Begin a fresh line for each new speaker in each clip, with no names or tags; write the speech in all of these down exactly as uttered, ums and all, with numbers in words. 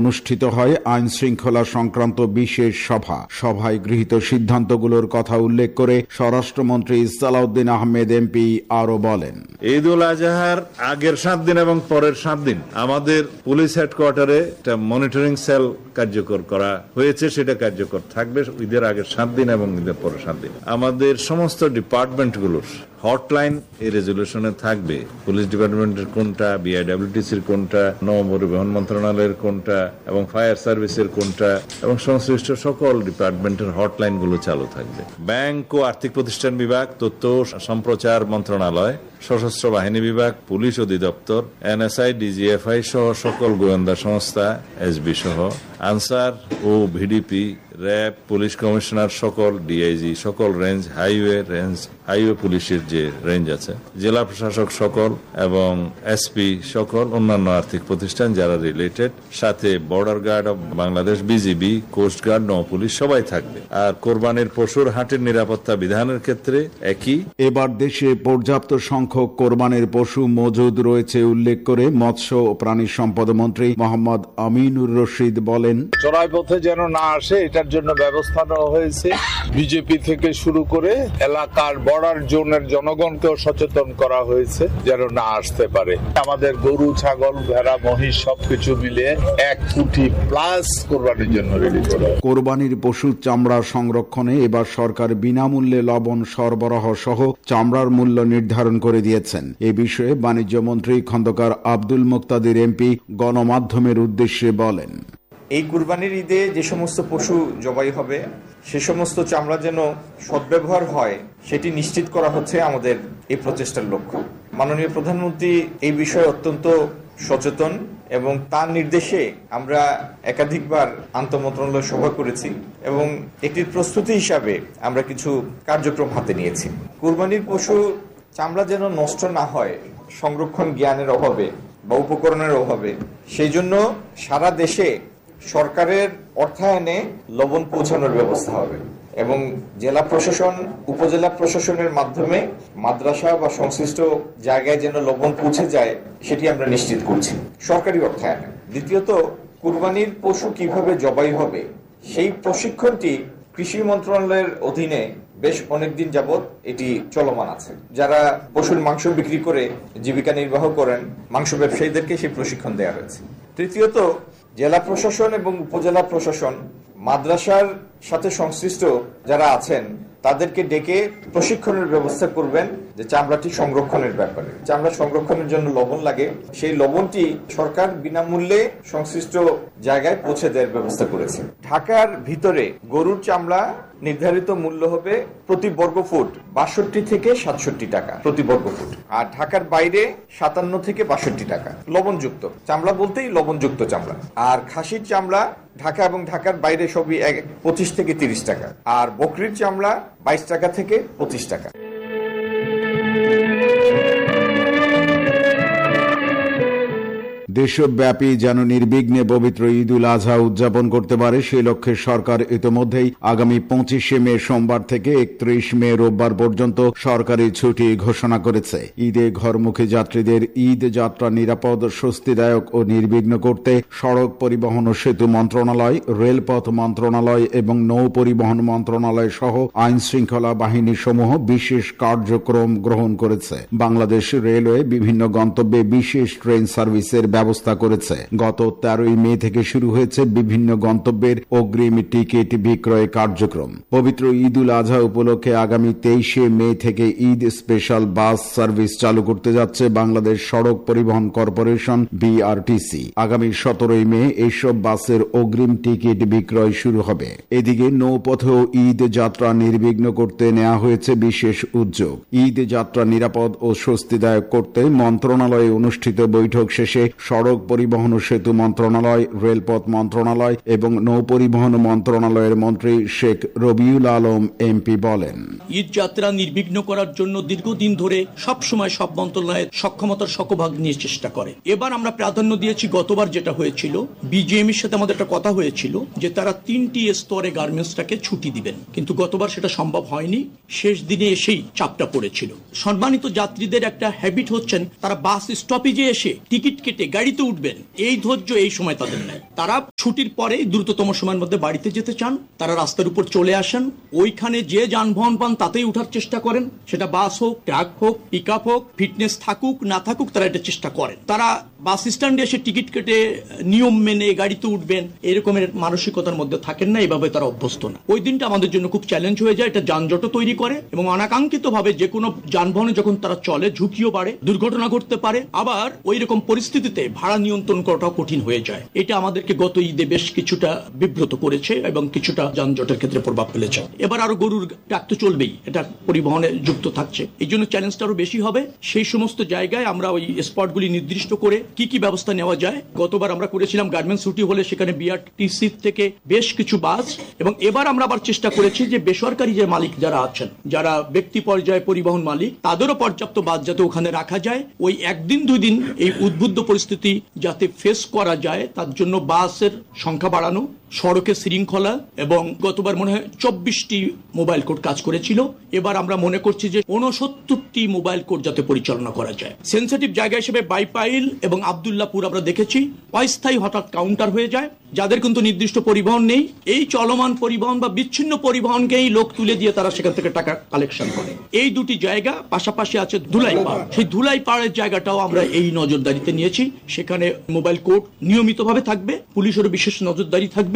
অনুষ্ঠিত হয় আইন শৃঙ্খলা সংক্রান্ত বিশেষ সভা। সভায় গৃহীত সিদ্ধান্তগুলোর কথা উল্লেখ করে স্বরাষ্ট্রমন্ত্রী সালাউদ্দিন আহমেদ এমপি আরো বলেন,
ঈদ উল আজহার আগের সাত দিন এবং পরের সাত দিন আমাদের পুলিশ হেডকোয়ার্টারে একটা মনিটরিং সেল কার্যকর করা হয়েছে, সেটা কার্যকর থাকবে ঈদের আগের সাত দিন এবং ঈদের পরের সাত দিন। আমাদের সমস্ত ডিপার্টমেন্টগুলোর হটলাইন এই রেজলিউশনে থাকবে। পুলিশ ডিপার্টমেন্টের কোনটা, বিআইডব্লিউটিসির কোনটা, নৌপরিবহন মন্ত্রণালয়ের কোনটা এবং ফায়ার সার্ভিসের কোনটা এবং সংশ্লিষ্ট সকল ডিপার্টমেন্টের হটলাইন গুলো চালু থাকবে। ব্যাংক ও আর্থিক প্রতিষ্ঠান বিভাগ, তথ্য সম্প্রচার মন্ত্রণালয়, সশস্ত্র বাহিনী বিভাগ, পুলিশ অধিদপ্তর, এনএসআই, ডিজিএফআই সহ সকল গোয়েন্দা সংস্থা, এসবি সহ আনসার ও ভিডিপি, র্যাব, পুলিশ কমিশনার সকল, ডিআইজি সকল রেঞ্জ, হাইওয়ে রেঞ্জ, হাইওয়ে পুলিশের যে রেঞ্জ আছে, জেলা প্রশাসক সকল এবং এসপি সকল, অন্যান্য আর্থিক প্রতিষ্ঠান যারা রিলেটেড, সাথে border guard of Bangladesh, BGB, coast guard, নৌ পুলিশ সবাই থাকবে। আর কোরবানির পশুর হাটের নিরাপত্তা বিধানের ক্ষেত্রে একই।
এবার দেশে পর্যাপ্ত সংখ্যক কোরবানির পশু মজুদ রয়েছে উল্লেখ করে মৎস্য ও প্রাণী সম্পদ মন্ত্রী মোহাম্মদ আমিনুর রশিদ বলেন,
চড়াই পথে যেন না আসে এটার জন্য ব্যবস্থা নেওয়া হয়েছে। বিজেপি থেকে শুরু করে এলাকার বর্ডার জোনের জনগণকেও সচেতন করা হয়েছে যেন না আসতে পারে। আমাদের গরু, ছাগল, ভেড়া, মহিষ সবকিছু মিলে এক কোটি প্লাস কোরবানির জন্য রেডি করা।
কোরবানির পশুর চামড়া সংরক্ষণে এবার সরকার বিনামূল্যে লবণ সরবরাহ সহ চামড়ার মূল্য নির্ধারণ করে দিয়েছেন। এ বিষয়ে বাণিজ্য মন্ত্রী খন্দকার আব্দুল মুক্তাদির এমপি গণমাধ্যমের উদ্দেশ্যে বলেন,
এই কুরবানির ঈদে যে সমস্ত পশু জবাই হবে সে সমস্ত চামড়া যেন সদ্ব্যবহার হয় সেটি নিশ্চিত করা হচ্ছে আমাদের এই প্রচেষ্টার লক্ষ্য। মাননীয় প্রধানমন্ত্রী এই বিষয়ে অত্যন্ত সচেতন এবং তার নির্দেশে আমরা একাধিকবার আন্তঃমন্ত্রণালয় সভা করেছি এবং একটির প্রস্তুতি হিসাবে আমরা কিছু কার্যক্রম হাতে নিয়েছি। কুরবানির পশু চামড়া যেন নষ্ট না হয় সংরক্ষণ জ্ঞানের অভাবে বা উপকরণের অভাবে, সেই জন্য সারা দেশে সরকারের অর্থায়নে লবণ পৌঁছানোর ব্যবস্থা হবে এবং জেলা প্রশাসন, উপজেলা প্রশাসনের মাধ্যমে মাদ্রাসা বা সংশ্লিষ্ট জায়গায় যেন লবণ পৌঁছে যায় সেটি আমরা নিশ্চিত করছি সরকারি অর্থায়নে। দ্বিতীয়ত, কুরবানির পশু কিভাবে জবাই হবে সেই প্রশিক্ষণটি কৃষি মন্ত্রণালয়ের অধীনে বেশ অনেকদিন যাবৎ এটি চলমান আছে। যারা পশুর মাংস বিক্রি করে জীবিকা নির্বাহ করেন, মাংস ব্যবসায়ীদেরকে সেই প্রশিক্ষণ দেওয়া হয়েছে। তৃতীয়ত, জেলা প্রশাসন এবং উপজেলা প্রশাসন মাদ্রাসার সাথে সংশ্লিষ্ট যারা আছেন তাদেরকে ডেকে প্রশিক্ষণের ব্যবস্থা করবেন যে চামড়াটি সংরক্ষণের ব্যাপারে। চামড়া সংরক্ষণের জন্য লবণ লাগে, সেই লবণটি সরকার বিনামূল্যে সংশ্লিষ্ট জায়গায় পৌঁছে দেওয়ার ব্যবস্থা করেছে। ঢাকার ভিতরে গরুর চামড়া নির্ধারিত মূল্য হবে প্রতি বর্গফুট বাষট্টি থেকে সাতষট্টি টাকা প্রতি বর্গফুট, আর ঢাকার বাইরে সাতান্ন থেকে বাষট্টি টাকা লবণযুক্ত চামড়া, বলতেই লবণযুক্ত চামড়া। আর খাসির চামড়া ঢাকা এবং ঢাকার বাইরে সবই পঁচিশ থেকে তিরিশ টাকা, আর বকরির চামড়া বাইশ টাকা থেকে পঁচিশ টাকা।
দেশব্যাপী যেন নির্বিঘ্নে পবিত্র ঈদ উল আজহা উদযাপন করতে পারে সেই লক্ষ্যে সরকার ইতোমধ্যেই আগামী পঁচিশে মে সোমবার থেকে একত্রিশ মে রোববার পর্যন্ত সরকারি ছুটি ঘোষণা করেছে। ঈদে ঘরমুখী যাত্রীদের ঈদ যাত্রা নিরাপদ, স্বস্তিদায়ক ও নির্বিঘ্ন করতে সড়ক পরিবহন ও সেতু মন্ত্রণালয়, রেলপথ মন্ত্রণালয় এবং নৌ পরিবহন মন্ত্রণালয় সহ আইন শৃঙ্খলা বাহিনী সমূহ বিশেষ কার্যক্রম গ্রহণ করেছে। বাংলাদেশ রেলওয়ে বিভিন্ন গন্তব্যে বিশেষ ট্রেন সার্ভিসের ব্যবস্থা করেছে। গত তেরোই মে থেকে শুরু হয়েছে বিভিন্ন গন্তব্যের অগ্রিম টিকিট বিক্রয় কার্যক্রম। পবিত্র ঈদ উল আজহা উপলক্ষে আগামী তেইশে মে থেকে ঈদ স্পেশাল বাস সার্ভিস চালু করতে যাচ্ছে বাংলাদেশ সড়ক পরিবহন কর্পোরেশন বিআরটিসি। আগামী সতেরোই মে এইসব বাসের অগ্রিম টিকিট বিক্রয় শুরু হবে। এদিকে নৌপথেও ঈদ যাত্রা নির্বিঘ্ন করতে নেওয়া হয়েছে বিশেষ উদ্যোগ। ঈদ যাত্রা নিরাপদ ও স্বস্তিদায়ক করতে মন্ত্রণালয়ে অনুষ্ঠিত বৈঠক শেষে সড়ক পরিবহন ও সেতু মন্ত্রণালয়, রেলপথ মন্ত্রণালয় এবং নৌ পরিবহন মন্ত্রণালয়ের মন্ত্রী শেখ রবিউল আলম এমপি বলেন,
ঈদ যাত্রা নির্বিঘ্ন করার জন্য দীর্ঘদিন ধরে সবসময় সব মন্ত্রণালয়ের সক্ষমতার শতভাগ নিয়ে চেষ্টা করে। এবার আমরা প্রাধান্য দিয়েছি, গতবার যেটা হয়েছিল বিজিএমইর সাথে আমাদের একটা কথা হয়েছিল যে তারা তিনটি স্তরে গার্মেন্টসটাকে ছুটি দিবেন, কিন্তু গতবার সেটা সম্ভব হয়নি। শেষ দিনে এসেই চাপটা পড়েছিল। সম্মানিত যাত্রীদের একটা হ্যাবিট হচ্ছেন তারা বাস স্টপেজে এসে টিকিট কেটে গাড়ি গাড়িতে উঠবেন এই ধৈর্য এই সময় তাদের নেই। তারা ছুটির পরে দ্রুততম সময়ের মধ্যে বাড়িতে যেতে চান, তারা রাস্তার উপর চলে আসেন, ওইখানে যে যানবাহন পান তাতেই উঠার চেষ্টা করেন, সেটা বাস হোক, ট্রাক হোক, পিক আপ হোক, ফিটনেস থাকুক না থাকুক তারা এটা চেষ্টা করেন। তারা বাস স্ট্যান্ডে এসে টিকিট কেটে নিয়ম মেনে গাড়িতে উঠবেন এরকমের মানসিকতার মধ্যে থাকেন না, এভাবে তারা অভ্যস্ত না। ওই দিনটা আমাদের জন্য খুব চ্যালেঞ্জ হয়ে যায়, এটা যানজটও তৈরি করে এবং অনাকাঙ্ক্ষিত ভাবে যে কোনো যানবাহনে যখন তারা চলে ঝুঁকিও বাড়ে, দুর্ঘটনা ঘটতে পারে। আবার ওই রকম পরিস্থিতিতে ভাড়া নিয়ন্ত্রণ করাটাও কঠিন হয়ে যায়। এটা আমাদেরকে গত ঈদে বেশ কিছুটা বিব্রত করেছে এবং কিছুটা যানজটের ক্ষেত্রে প্রভাব ফেলেছে। এবার আরো গরুর ডাক তো চলবেই, এটা পরিবহনে যুক্ত থাকছে, এই জন্য চ্যালেঞ্জটা আরো বেশি হবে। সেই সমস্ত জায়গায় আমরা ওই স্পটগুলি নির্দিষ্ট করে কি কি ব্যবস্থা নেওয়া যায়, গতবার আমরা করেছিলাম গার্মেন্টস ছুটি হলে সেখানে বিআরটিসি থেকে বেশ কিছু বাস, এবং এবার আমরা আবার চেষ্টা করেছি যে বেসরকারি যে মালিক যারা আছেন, যারা ব্যক্তি পর্যায়ে পরিবহন মালিক, তাদেরও পর্যাপ্ত বাস যাতে ওখানে রাখা যায়। ওই একদিন দুই দিন এই উদ্বুদ্ধ পরিস্থিতি যাতে ফেস করা যায় তার জন্য বাসের সংখ্যা বাড়ানো, সড়কে শৃঙ্খলা, এবং গতবার মনে হয় চব্বিশটি মোবাইল কোর্ট কাজ করেছিল, এবার আমরা মনে করছি যে ঊনসত্তরটি মোবাইল কোর্ট যাতে পরিচালনা করা যায়। সেন্সিটিভ জায়গা হিসেবে বাইপাইল এবং আব্দুল্লাহপুর আমরা দেখেছি অস্থায়ী হঠাৎ কাউন্টার হয়ে যায়, যাদের কিন্তু নির্দিষ্ট পরিবহন নেই, এই চলমান পরিবহন বা বিচ্ছিন্ন পরিবহনকেই লোক তুলে দিয়ে তারা সেখান থেকে টাকা কালেকশন করে। এই দুটি জায়গা পাশাপাশি আছে ধুলাই পাড়, সেই ধুলাই পাড়ের জায়গাটাও আমরা এই নজরদারিতে নিয়েছি, সেখানে মোবাইল কোর্ট নিয়মিতভাবে থাকবে, পুলিশেরও বিশেষ নজরদারি থাকবে।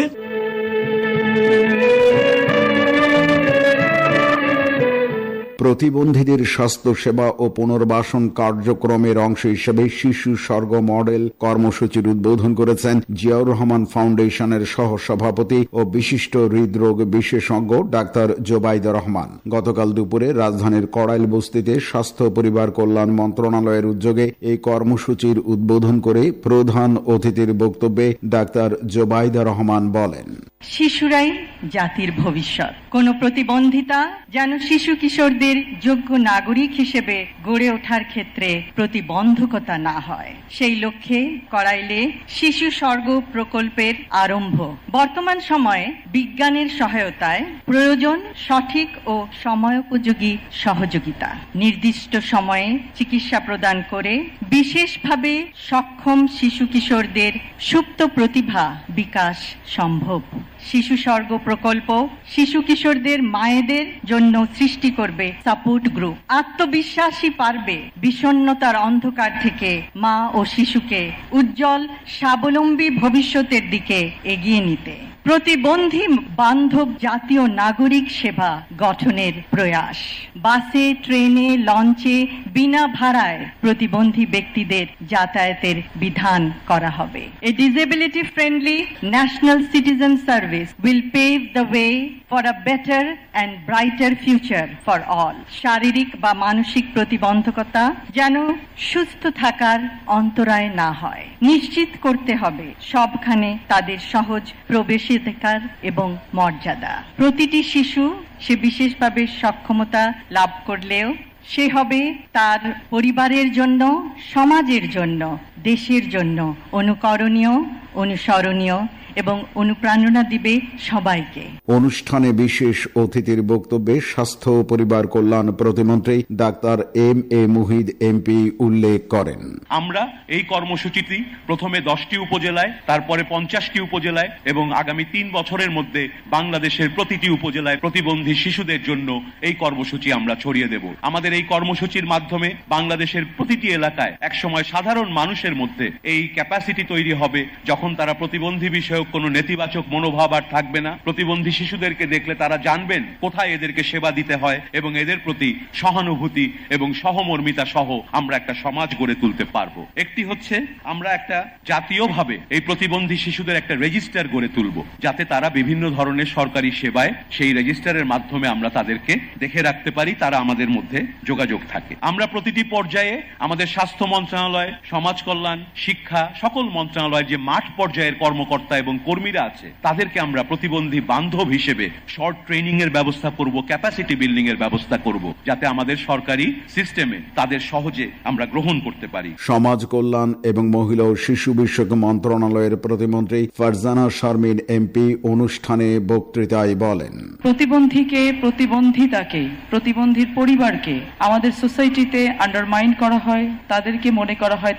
প্রতিবন্ধীদের স্বাস্থ্যসেবা ও পুনর্বাসন কার্যক্রমের অংশ হিসেবে শিশু স্বর্গ মডেল কর্মসূচির উদ্বোধন করেছেন জিয়াউর রহমান ফাউন্ডেশনের সহসভাপতি ও বিশিষ্ট হৃদরোগ বিশেষজ্ঞ ডাক্তার জোবাইদা রহমান। গতকাল দুপুরে রাজধানীর কড়াইল বস্তিতে স্বাস্থ্য পরিবার কল্যাণ মন্ত্রণালয়ের উদ্যোগে এই কর্মসূচির উদ্বোধন করে প্রধান অতিথির বক্তব্যে ডাক্তার জোবাইদা রহমান বলেন,
শিশুরাই জাতির ভবিষ্যৎ। কোনো প্রতিবন্ধিতা যেন শিশু কিশোরদের যোগ্য নাগরিক হিসেবে গড়ে ওঠার ক্ষেত্রে প্রতিবন্ধকতা না হয়, সেই লক্ষ্যে কড়াইলে শিশু স্বর্গ প্রকল্পের আরম্ভ। বর্তমান সময়ে বিজ্ঞানের সহায়তায় প্রয়োজন সঠিক ও সময়োপযোগী সহযোগিতা, নির্দিষ্ট সময়ে চিকিৎসা প্রদান করে বিশেষভাবে সক্ষম শিশু কিশোরদের সুপ্ত প্রতিভা বিকাশ সম্ভব। শিশু স্বর্গ প্রকল্প শিশু কিশোরদের মায়েদের জন্য সৃষ্টি করবে সাপোর্ট গ্রুপ। আত্মবিশ্বাসী পারবে বিষণ্ণতার অন্ধকার থেকে মা ও শিশুকে উজ্জ্বল স্বাবলম্বী ভবিষ্যতের দিকে এগিয়ে নিতে। প্রতিবন্ধী বান্ধব জাতীয় নাগরিক সেবা গঠনের প্রয়াস। বাসে, ট্রেনে, লঞ্চে বিনা ভাড়ায় প্রতিবন্ধী ব্যক্তিদের যাতায়াতের বিধান করা হবে। A disability friendly national citizen service will pave the way for a better and brighter future for all. শারীরিক বা মানসিক প্রতিবন্ধকতা যেন সুস্থ থাকার অন্তরায় না হয়, নিশ্চিত করতে হবে সবখানে তাদের সহজ প্রবেশাধিকার এবং মর্যাদা। প্রতিটি শিশু সে বিশেষভাবে সক্ষমতা লাভ করলেও সে হবে তার পরিবারের জন্য, সমাজের জন্য, দেশের জন্য অনুকরণীয়, অনুসরণীয় এবং অনুপ্রেরণা দিবে সবাইকে।
অনুষ্ঠানে বিশেষ অতিথির বক্তব্যে স্বাস্থ্য ও পরিবার কল্যাণ প্রতিমন্ত্রী doctor M A Muhid MP উল্লেখ করেন,
আমরা এই কর্মসূচিটি প্রথমে দশটি উপজেলায়, তারপরে পঞ্চাশটি উপজেলায় এবং আগামী তিন বছরের মধ্যে বাংলাদেশের প্রতিটি উপজেলায় প্রতিবন্ধী শিশুদের জন্য এই কর্মসূচি আমরা ছড়িয়ে দেব। আমাদের এই কর্মসূচির মাধ্যমে বাংলাদেশের প্রতিটি এলাকায় একসময় সাধারণ মানুষের মধ্যে এই ক্যাপাসিটি তৈরি হবে, যখন তারা প্রতিবন্ধী বিষয়ক কোনো নেতিবাচক মনোভাব আর থাকবে না। প্রতিবন্ধী শিশুদেরকে দেখলে তারা জানবেন কোথায় এদেরকে সেবা দিতে হয় এবং এদের প্রতি সহানুভূতি এবং সহমর্মিতা সহ আমরা একটা সমাজ গড়ে তুলতে পারবো। একটি হচ্ছে আমরা একটা জাতীয়ভাবে এই প্রতিবন্ধী শিশুদের একটা রেজিস্টার গড়ে তুলব, যাতে তারা বিভিন্ন ধরনের সরকারি সেবায় সেই রেজিস্টারের মাধ্যমে আমরা তাদেরকে দেখে রাখতে পারি, তারা আমাদের মধ্যে যোগাযোগ থাকে। আমরা প্রতিটি পর্যায়ে আমাদের স্বাস্থ্য মন্ত্রণালয়, সমাজ কল্যাণ, শিক্ষা সকল মন্ত্রণালয়ের যে মাঠ পর্যায়ের কর্মকর্তা এবং কর্মীরা আছে তাদেরকে আমরা প্রতিবন্ধী বান্ধব হিসেবে শর্ট ট্রেনিং এর ব্যবস্থা করব, ক্যাপাসিটি বিল্ডিং এর ব্যবস্থা করব, যাতে আমাদের সরকারি সিস্টেমে তাদের সহজে আমরা গ্রহণ করতে পারি।
সমাজ কল্যাণ এবং মহিলা ও শিশু বিষয়ক মন্ত্রণালয়ের প্রতিমন্ত্রী ফারজানা শারমিন এমপি অনুষ্ঠানে বক্তৃতায় বলেন,
প্রতিবন্ধীকে, প্রতিবন্ধিতাকে, প্রতিবন্ধীর পরিবারকে আমাদের সোসাইটিতে আন্ডারমাইন করা হয়, তাদেরকে মনে করা হয় তারা ডিফারেন্ট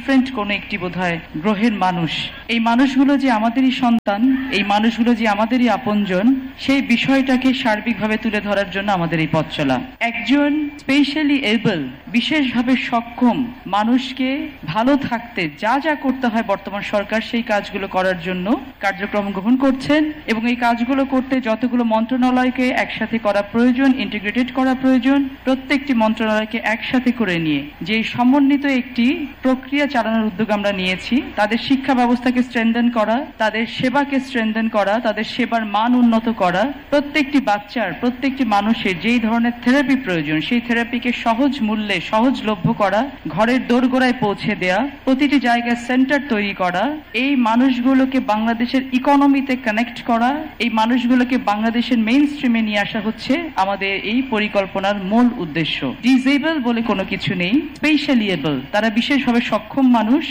ডিফারেন্ট কোনো একটি বোধহয় গ্রহের মানুষ। এই মানুষগুলো যে আমাদেরই সন্তান, এই মানুষগুলো যে আমাদেরই আপনজন, সেই বিষয়টাকে সার্বিকভাবে তুলে ধরার জন্য আমাদের এই পথ চলা। একজন স্পেশালি এবল, বিশেষভাবে সক্ষম মানুষকে ভালো থাকতে যা যা করতে হয় বর্তমান সরকার সেই কাজগুলো করার জন্য কার্যক্রম গ্রহণ করছেন, এবং এই কাজগুলো করতে যতগুলো মন্ত্রণালয়কে একসাথে করা প্রয়োজন, ইন্টিগ্রেটেড করা প্রয়োজন, প্রত্যেকটি মন্ত্রণালয়কে একসাথে করে নিয়ে যে সমন্বিত একটি প্রক্রিয়া চালানোর উদ্যোগ আমরা নিয়েছি, তাদের শিক্ষা ব্যবস্থাকে স্ট্রেনথেন করা, তাদের সেবাকে স্ট্রেনথেন করা, তাদের সেবার মান উন্নত করা, প্রত্যেকটি বাচ্চার, প্রত্যেকটি মানুষের যেই ধরনের থেরাপি প্রয়োজন সেই থেরাপিকে সহজ মূল্যে সহজলভ্য করা, ঘরের দোরগোড়ায় পৌঁছে দেয়া, প্রতিটি জায়গায় সেন্টার তৈরি করা, এই মানুষগুলোকে বাংলাদেশের ইকোনমিতে কানেক্ট করা, এই মানুষগুলোকে বাংলাদেশের মেইন স্ট্রিমে নিয়ে আসা হচ্ছে আমাদের এই পরিকল্পনার মূল উদ্দেশ্য। ডিসেবল বলে কোনো কিছু নেই, স্পেশালি এবল, তারা বিশেষভাবে সক্ষম মানুষ।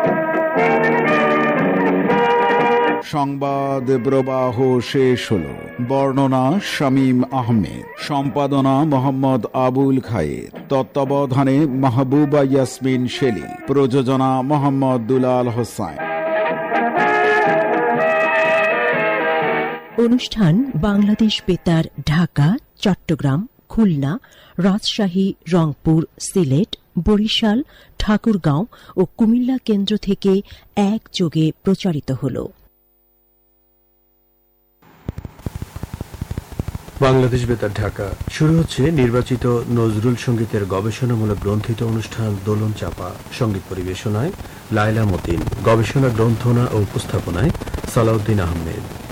সংবাদ প্রবাহ শেষ হলো। বর্ণনা শামীম আহমেদ, সম্পাদনা মোহাম্মদ আবুল খায়ের, তত্ত্বাবধানে মাহবুবা ইয়াসমিন শেলি, প্রযোজনা মোহাম্মদ দুলাল হোসাইন।
অনুষ্ঠান বাংলাদেশ বেতার ঢাকা, চট্টগ্রাম, খুলনা, রাজশাহী, রংপুর, সিলেট, বরিশাল, ঠাকুরগাঁও ও কুমিল্লা কেন্দ্র থেকে একযোগে প্রচারিত হল।
বাংলাদেশ বেতার ঢাকা। শুরু হচ্ছে নির্বাচিত নজরুল সঙ্গীতের গবেষণামূলক গ্রন্থিত অনুষ্ঠান দোলন চাপা। সঙ্গীত পরিবেশনায় লায়লা মতিন, গবেষণা গ্রন্থনা ও উপস্থাপনায় সালাউদ্দিন আহমেদ।